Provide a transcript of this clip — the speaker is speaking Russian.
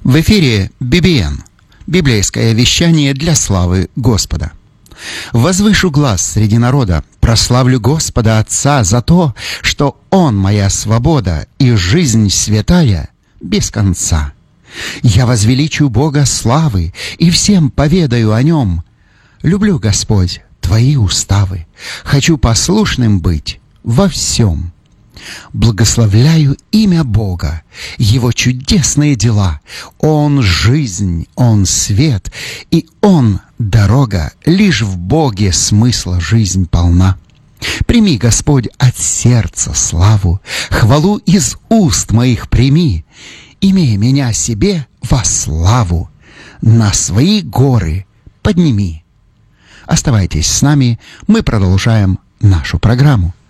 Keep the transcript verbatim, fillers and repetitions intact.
В эфире би би эн – библейское вещание для славы Господа. «Возвышу глас среди народа, прославлю Господа Отца за то, что Он моя свобода и жизнь святая без конца. Я возвеличу Бога славы и всем поведаю о Нем. Люблю, Господь, Твои уставы, хочу послушным быть во всем. Благословляю имя Бога, Его чудесные дела. Он жизнь, Он свет, и Он дорога. Лишь в Боге смысла жизнь полна. Прими, Господь, от сердца славу, хвалу из уст моих прими. Имей меня себе во славу, на свои горы подними». Оставайтесь с нами, мы продолжаем нашу программу.